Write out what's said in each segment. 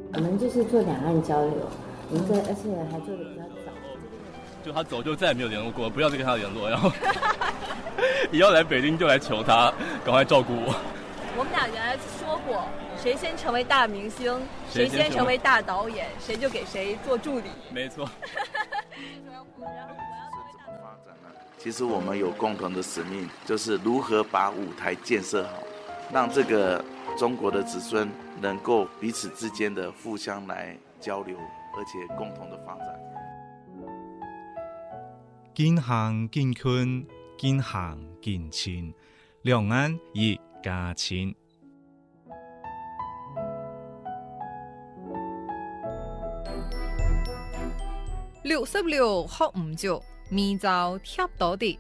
我们就是做两岸交流，而且还做的比较早。 就他走就再也没有联络过，不要再跟他联络，然后以后来北京就来求他赶快照顾我。 我们俩原来说过，谁先成为大明星，谁先成为大导演，谁就给谁做助理。 没错。 其实我们有共同的使命，就是如何把舞台建设好，让这个中国的子孙能够彼此之间的互相来交流，而且共同的发展。 近乡近近，近乡近亲，两岸一家亲。 66學唔少，面罩貼到啲。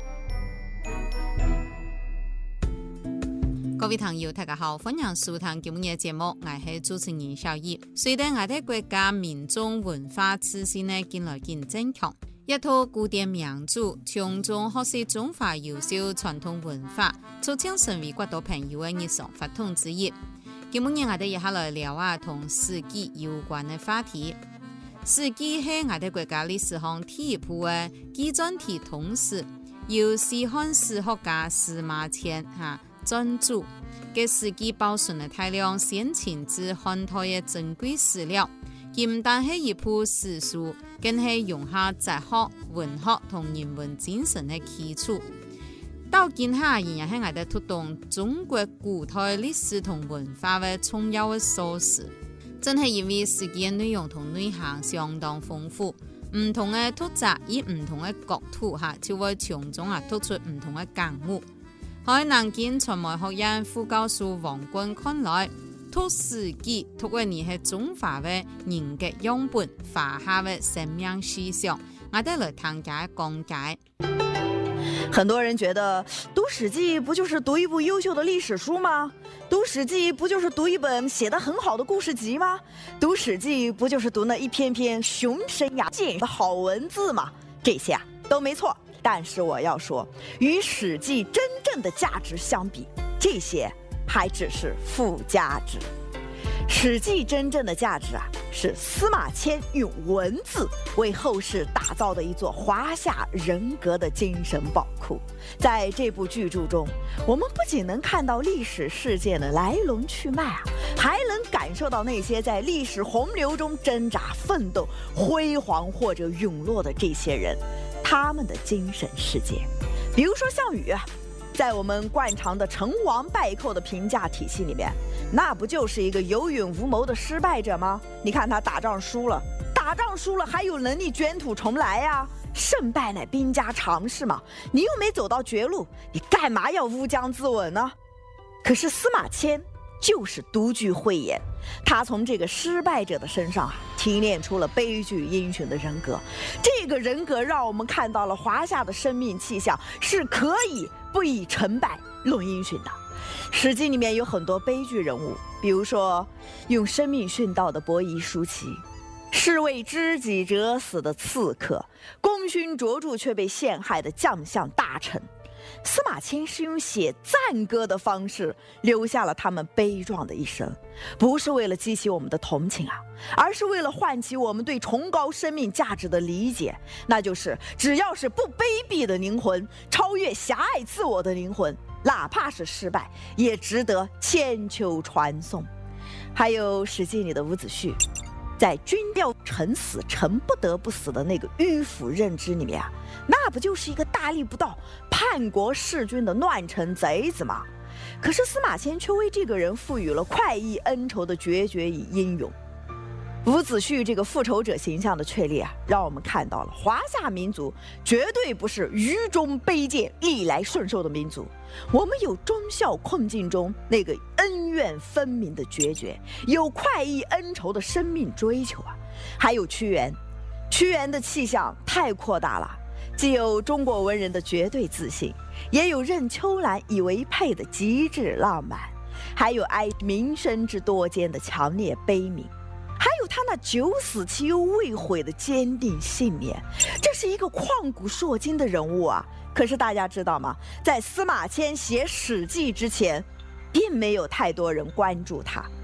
各位朋友，大家好，歡迎收聽今日嘅節目，我係主持人小葉。隨着我哋國家民眾文化自信呢，近來更增強，一套古典名著，從中學習中華優秀傳統文化，促進成為國度朋友嘅日常活動之一。今日我哋一下來聊下同史記有關嘅話題。史記係我哋國家歷史上第一部嘅記載體通史，由西漢史學家司馬遷撰著嘅史記保存嘅大量先秦至漢代嘅珍貴史料，唔單係一部史書，更係融合哲學、文學同人文精神嘅基礎。到今下仍然係我哋推動中國古代歷史同文化嘅重要嘅鎖匙。真係因為史記嘅內容同內涵相當豐富，唔同嘅讀者以唔同嘅角度就會從中突出唔同嘅感悟。喺南京傳媒學院副教授王軍看來，讀史記讀嘅你係中華嘅人格樣本，華夏嘅生命思想，我哋來談解講解。 很多人覺得讀史記不就是讀一部優秀的歷史書嗎？讀史記不就是讀一本寫得很好的故事集嗎？讀史記不就是讀那一篇篇雄深雅健的好文字嗎？這些都沒錯，但是我要說，與史記真正的價值相比，這些還只是附加值。史記真正的價值是司馬遷用文字為後世打造的一座華夏人格的精神寶庫。在這部巨著中，我們不僅能看到歷史事件的來龍去脈還能感受到那些在歷史洪流中掙扎奮鬥、輝煌或者隕落的這些人，他們的精神世界。比如說項羽在我們慣常的成王敗寇的評價體系裡面，那不就是一個有勇無謀的失敗者嗎？你看他打仗輸了還有能力捲土重來呀？勝敗乃兵家常事嘛，你又沒走到絕路，你幹嘛要烏江自刎呢？可是司馬遷就是獨具慧眼，他從這個失敗者的身上提煉出了悲劇英雄的人格，這個人格讓我們看到了華夏的生命氣象是可以不以成敗論英雄的。史記裡面有很多悲劇人物，比如說用生命殉道的伯夷叔齊，是為知己者死的刺客，功勳卓著卻被陷害的將相大臣。司馬遷是用寫讚歌的方式留下了他們悲壯的一生，不是為了激起我們的同情而是為了喚起我們對崇高生命價值的理解，那就是只要是不卑鄙的靈魂，超越狹隘自我的靈魂，哪怕是失敗也值得千秋傳頌。還有史記裡的伍子胥，在君要臣死，臣不得不死的那個迂腐認知裡面那不就是一個大逆不道、叛國弑君的亂臣賊子嗎？可是司馬遷卻為這個人賦予了快意恩仇的決絕與英勇。伍子胥這個復仇者形象的確立讓我們看到了華夏民族絕對不是愚忠卑賤、逆來順受的民族，我們有忠孝困境中那個恩怨分明的決絕，有快意恩仇的生命追求還有屈原，屈原的氣象太擴大了，既有中國文人的絕對自信，也有任秋蘭以為佩的極致浪漫，還有哀民生之多艱的強烈悲憫，還有他那九死其猶未悔的堅定信念。這是一個曠古碩今的人物可是大家知道嗎？在司馬遷寫史記之前並沒有太多人關注他，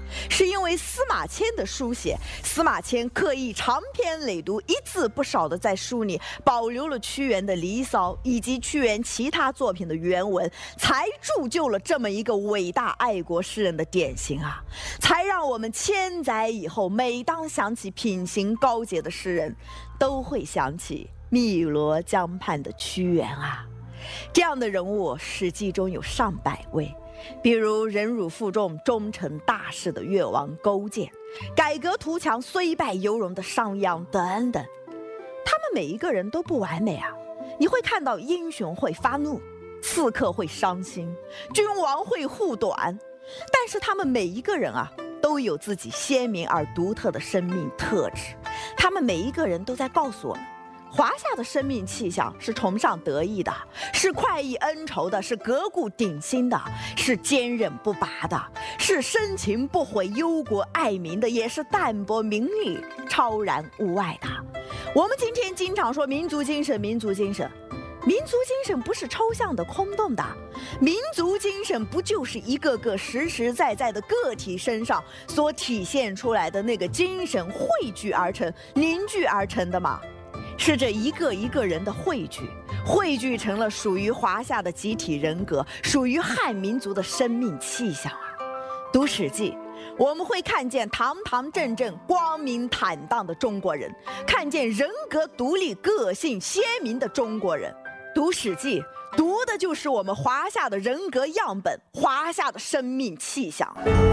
是因为司马迁的书写，司马迁刻意长篇累牍，一字不少的在书里保留了屈原的《离骚》以及屈原其他作品的原文，才铸就了这么一个伟大爱国诗人的典型啊！才让我们千载以后，每当想起品行高洁的诗人，都会想起汨罗江畔的屈原啊！这样的人物，《史记》中有上百位。比如忍辱负重、忠诚大事的越王勾践，改革图强、虽败犹荣的商鞅等等，他们每一个人都不完美啊！你会看到英雄会发怒，刺客会伤心，君王会护短，但是他们每一个人啊，都有自己鲜明而独特的生命特质。他们每一个人都在告诉我们，华夏的生命气象是崇尚德义的，是快意恩仇的，是革故鼎新的，是坚韧不拔的，是深情不悔忧国爱民的，也是淡泊名利超然物外的。我们今天经常说民族精神，民族精神，民族精神不是抽象的空洞的，民族精神不就是一个个实实在在的个体身上所体现出来的那个精神汇聚而成、凝聚而成的吗？是这一个一个人的汇聚成了属于华夏的集体人格，属于汉民族的生命气象啊！读《史记》，我们会看见堂堂正正、光明坦荡的中国人，看见人格独立、个性鲜明的中国人。读《史记》，读的就是我们华夏的人格样本，华夏的生命气象。